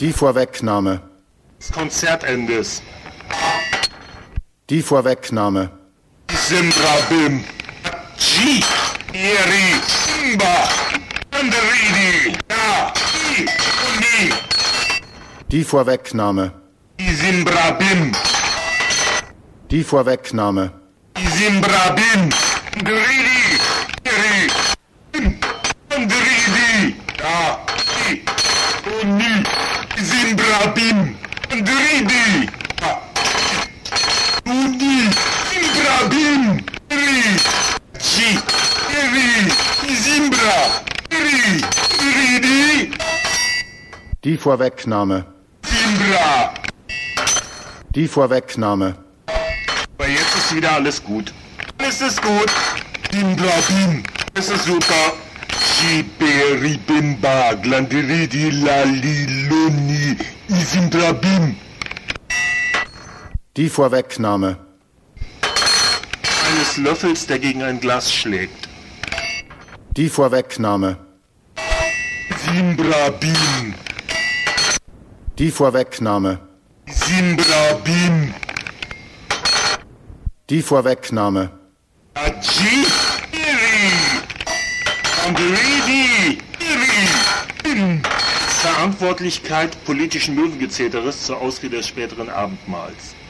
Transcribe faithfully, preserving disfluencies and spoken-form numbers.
Die Vorwegnahme. Des Konzertendes. Die Vorwegnahme. Simbrabim. G. Eri. Simba. Anderidi. Da. I. Uni. Die Vorwegnahme. Simbrabim. Die Vorwegnahme. Simbrabim. Anderidi. Eri. Anderidi. Da. I. Uni. Simbrabim. Anderidi. Uni. Simbrabim. Eri. G. Eri. Simbra. Eri. Anderidi. Die Vorwegnahme. Simbra. Die Vorwegnahme. Aber jetzt ist wieder alles gut. Alles ist gut. Simbrabim. Es ist super. Shiberibimba. Glandiridi laliloni. Isimbrabim. Die Vorwegnahme. Eines Löffels, der gegen ein Glas schlägt. Die Vorwegnahme. Simbrabim. Die Vorwegnahme. Simbrabim. Die Vorwegnahme. Aji. Iri. Anderidi. Iri. Verantwortlichkeit politischen Löwengezeteres zur Ausrede des späteren Abendmahls.